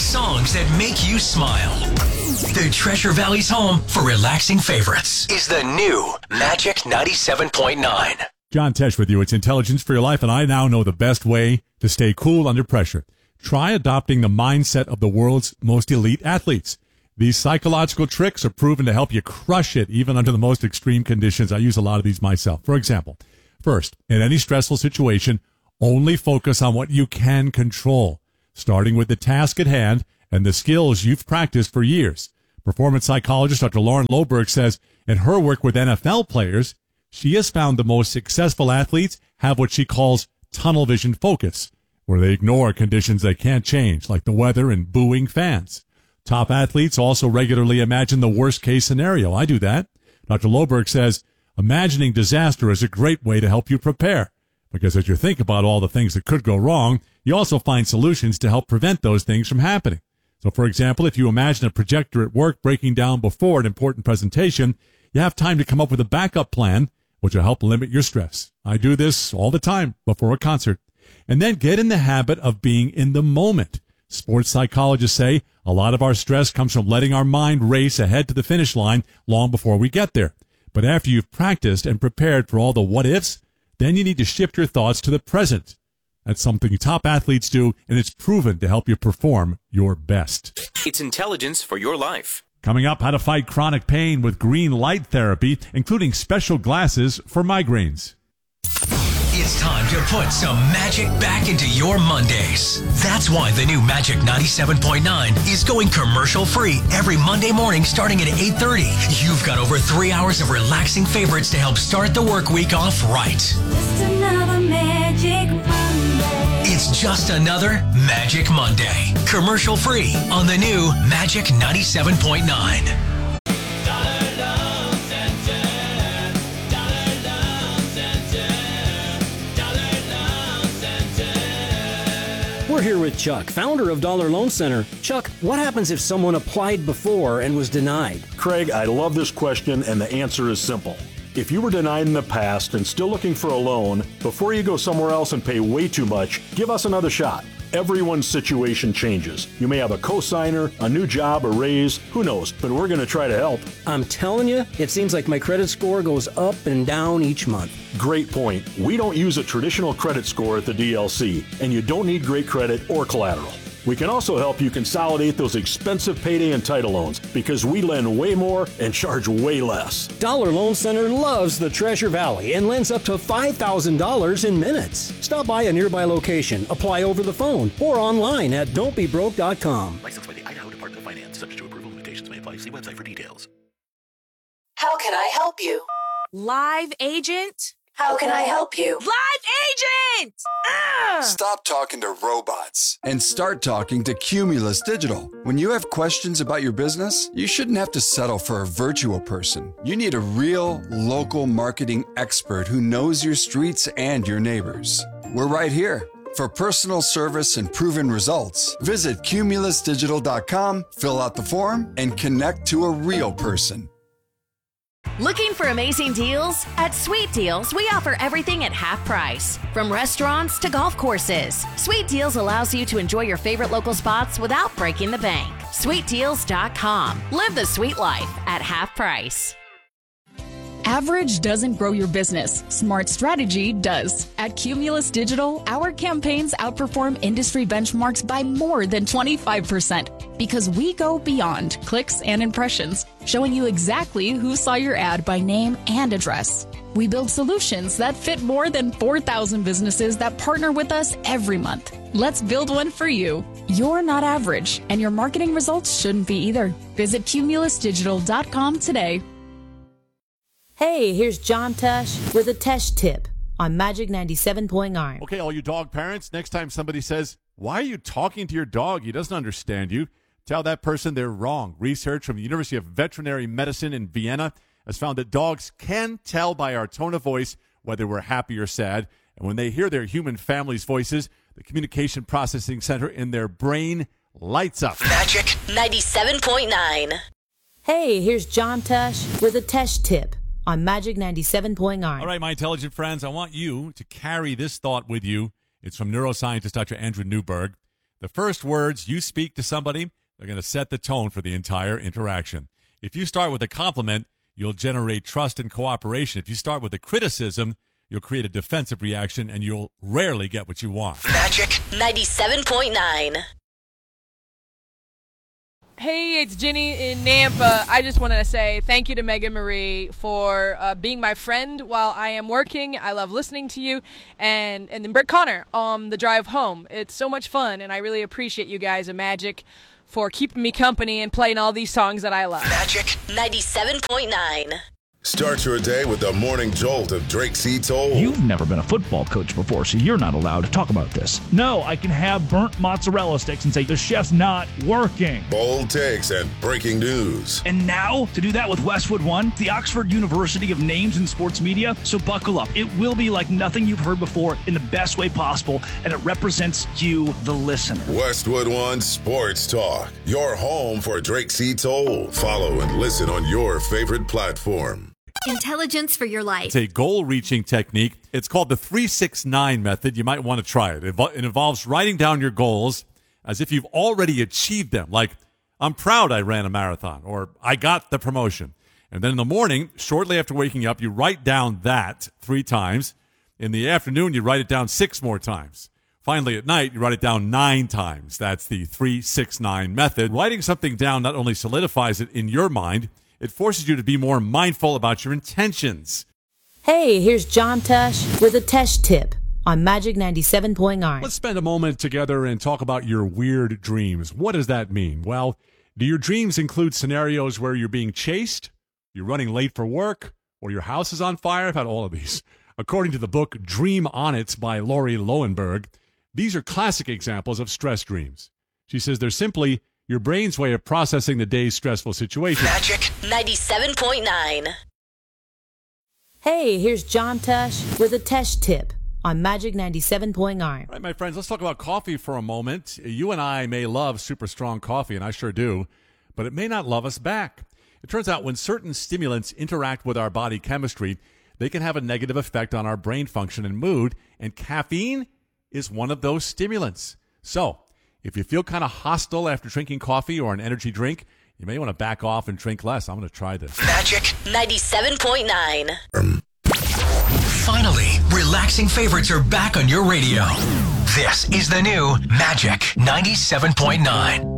songs that make you smile. The Treasure Valley's home for relaxing favorites is the new Magic 97.9. John Tesh with you. It's Intelligence for Your Life, and I now know the best way to stay cool under pressure. Try adopting the mindset of the world's most elite athletes. These psychological tricks are proven to help you crush it even under the most extreme conditions. I use a lot of these myself. For example, first, in any stressful situation, only focus on what you can control, starting with the task at hand and the skills you've practiced for years. Performance psychologist Dr. Lauren Loberg says in her work with NFL players, she has found the most successful athletes have what she calls tunnel vision focus, where they ignore conditions they can't change, like the weather and booing fans. Top athletes also regularly imagine the worst-case scenario. I do that. Dr. Loberg says imagining disaster is a great way to help you prepare, because as you think about all the things that could go wrong, you also find solutions to help prevent those things from happening. So, for example, if you imagine a projector at work breaking down before an important presentation, you have time to come up with a backup plan, which will help limit your stress. I do this all the time before a concert. And then get in the habit of being in the moment. Sports psychologists say a lot of our stress comes from letting our mind race ahead to the finish line long before we get there. But after you've practiced and prepared for all the what-ifs, then you need to shift your thoughts to the present. That's something top athletes do, and it's proven to help you perform your best. It's Intelligence for Your Life. Coming up, how to fight chronic pain with green light therapy, including special glasses for migraines. It's time to put some magic back into your Mondays. That's why the new Magic 97.9 is going commercial-free every Monday morning starting at 8:30. You've got over 3 hours of relaxing favorites to help start the work week off right. Just another Magic Monday. It's just another Magic Monday. Commercial-free on the new Magic 97.9. We're here with Chuck, founder of Dollar Loan Center. Chuck, what happens if someone applied before and was denied? Craig, I love this question, and the answer is simple. If you were denied in the past and still looking for a loan, before you go somewhere else and pay way too much, give us another shot. Everyone's situation changes. You may have a cosigner, a new job, a raise, who knows, but we're going to try to help. I'm telling you, it seems like my credit score goes up and down each month. Great point. We don't use a traditional credit score at the DLC, and you don't need great credit or collateral. We can also help you consolidate those expensive payday and title loans because we lend way more and charge way less. Dollar Loan Center loves the Treasure Valley and lends up to $5,000 in minutes. Stop by a nearby location, apply over the phone, or online at don'tbebroke.com. Licensed by the Idaho Department of Finance. Subject to approval. Limitations may apply. See website for details. How can I help you? Live agent? How can I help you? Live agent! Stop talking to robots and start talking to Cumulus Digital. When you have questions about your business, you shouldn't have to settle for a virtual person. You need a real, local marketing expert who knows your streets and your neighbors. We're right here. For personal service and proven results, visit cumulusdigital.com, fill out the form, and connect to a real person. Looking for amazing deals? At Sweet Deals, we offer everything at half price. From restaurants to golf courses, Sweet Deals allows you to enjoy your favorite local spots without breaking the bank. SweetDeals.com. Live the sweet life at half price. Average doesn't grow your business. Smart strategy does. At Cumulus Digital, our campaigns outperform industry benchmarks by more than 25% because we go beyond clicks and impressions, showing you exactly who saw your ad by name and address. We build solutions that fit more than 4,000 businesses that partner with us every month. Let's build one for you. You're not average, and your marketing results shouldn't be either. Visit cumulusdigital.com today. Hey, here's John Tesh with a Tesh tip on Magic 97.9. Okay, all you dog parents, next time somebody says, "Why are you talking to your dog? He doesn't understand you," tell that person they're wrong. Research from the University of Veterinary Medicine in Vienna has found that dogs can tell by our tone of voice whether we're happy or sad. And when they hear their human family's voices, the communication processing center in their brain lights up. Magic 97.9. Hey, here's John Tesh with a Tesh tip on Magic 97.9. All right, my intelligent friends, I want you to carry this thought with you. It's from neuroscientist Dr. Andrew Newberg. The first words you speak to somebody, they're going to set the tone for the entire interaction. If you start with a compliment, you'll generate trust and cooperation. If you start with a criticism, you'll create a defensive reaction, and you'll rarely get what you want. Magic 97.9. Hey, it's Ginny in Nampa. I just wanted to say thank you to Megan Marie for being my friend while I am working. I love listening to you. And then Brett Connor on the drive home. It's so much fun, and I really appreciate you guys at Magic for keeping me company and playing all these songs that I love. Magic 97.9. Start your day with the morning jolt of Drake C. Toll. You've never been a football coach before, so you're not allowed to talk about this. No, I can have burnt mozzarella sticks and say the chef's not working. Bold takes and breaking news. And now, to do that with Westwood One, the Oxford University of Names in Sports Media. So buckle up. It will be like nothing you've heard before in the best way possible, and it represents you, the listener. Westwood One Sports Talk, your home for Drake C. Toll. Follow and listen on your favorite platform. Intelligence for your life. It's a goal-reaching technique. It's called the 3-6-9 method. You might want to try it. It involves writing down your goals as if you've already achieved them. Like, I'm proud I ran a marathon, or I got the promotion. And then in the morning, shortly after waking up, you write down that 3 times. In the afternoon, you write it down 6 more times. Finally, at night, you write it down 9 times. That's the 3-6-9 method. Writing something down not only solidifies it in your mind, it forces you to be more mindful about your intentions. Hey, here's John Tush with a Tesh tip on Magic 97.9. Let's spend a moment together and talk about your weird dreams. What does that mean? Well, do your dreams include scenarios where you're being chased, you're running late for work, or your house is on fire? I've had all of these. According to the book Dream On It by Lori Lowenberg, these are classic examples of stress dreams. She says they're simply your brain's way of processing the day's stressful situation. Magic 97.9. Hey, here's John Tush with a Tesh tip on Magic 97.9. All right, my friends, let's talk about coffee for a moment. You and I may love super strong coffee, and I sure do, but it may not love us back. It turns out when certain stimulants interact with our body chemistry, they can have a negative effect on our brain function and mood, and caffeine is one of those stimulants. So, if you feel kind of hostile after drinking coffee or an energy drink, you may want to back off and drink less. I'm going to try this. Magic 97.9. Finally, relaxing favorites are back on your radio. This is the new Magic 97.9.